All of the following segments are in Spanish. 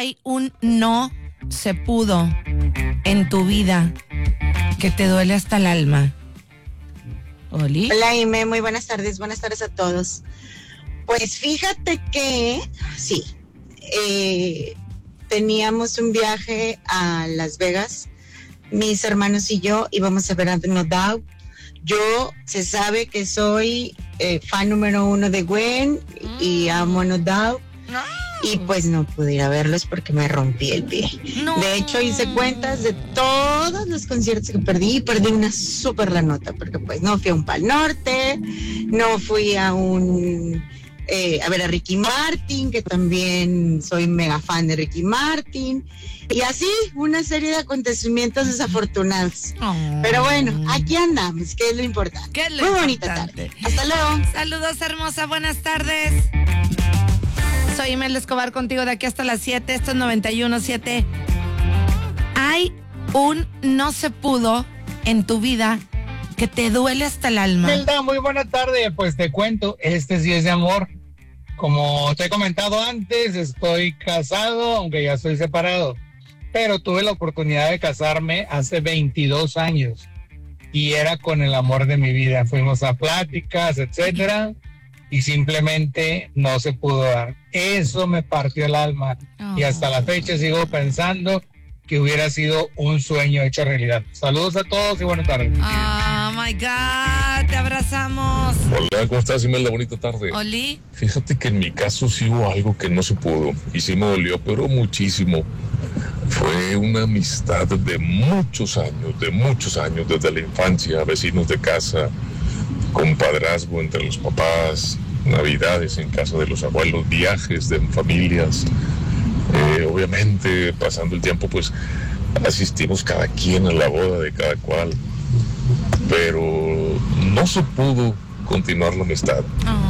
hay un no se pudo en tu vida que te duele hasta el alma? Oli. Hola, Ime, muy buenas tardes a todos. Pues fíjate que sí, teníamos un viaje a Las Vegas, mis hermanos y yo íbamos a ver a No Doubt. Yo se sabe que soy fan número 1 de Gwen y amo No Doubt. Y pues no pude ir a verlos porque me rompí el pie. No. De hecho, hice cuentas de todos los conciertos que perdí y perdí una súper la nota, porque pues no fui a un Pal Norte, no fui a ver a Ricky Martin, que también soy mega fan de Ricky Martin, y así una serie de acontecimientos desafortunados. Pero bueno, aquí andamos, que es lo importante. Muy bonita tarde. Hasta luego. Saludos, hermosa, buenas tardes. Soy Imelda Escobar contigo de aquí hasta las 7. Esto es 91.7. Hay un no se pudo en tu vida que te duele hasta el alma. Imelda, muy buena tarde. Pues te cuento, este sí es de amor. Como te he comentado antes, estoy casado, aunque ya estoy separado. Pero tuve la oportunidad de casarme hace 22 años. Y era con el amor de mi vida. Fuimos a pláticas, etcétera. Y simplemente no se pudo dar. Eso me partió el alma. Y hasta la fecha sigo pensando que hubiera sido un sueño hecho realidad. Saludos a todos y buenas tardes. Oh my God, te abrazamos. Hola, ¿cómo estás, Imelda? Bonita tarde. Oli. Fíjate que en mi caso sí hubo algo que no se pudo y sí me dolió, pero muchísimo. Fue una amistad de muchos años, desde la infancia, vecinos de casa, compadrazgo entre los papás, navidades en casa de los abuelos, viajes de familias. Obviamente, pasando el tiempo, pues asistimos cada quien a la boda de cada cual, pero no se pudo continuar la amistad.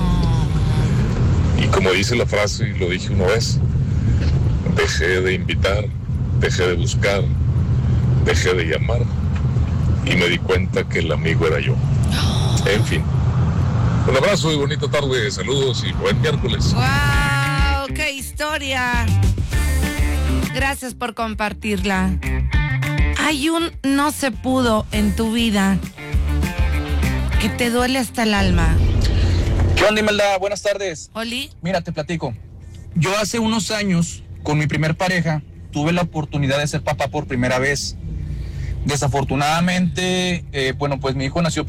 Y como dice la frase, y lo dije una vez, dejé de invitar, dejé de buscar, dejé de llamar, y me di cuenta que el amigo era yo. En fin, un abrazo y bonita tarde, saludos y buen miércoles. ¡Wow! ¡Qué historia! Gracias por compartirla. Hay un no se pudo en tu vida que te duele hasta el alma. ¿Qué onda, Imelda? Buenas tardes. Oli. Mira, te platico. Yo hace unos años, con mi primer pareja, tuve la oportunidad de ser papá por primera vez. Desafortunadamente, pues mi hijo nació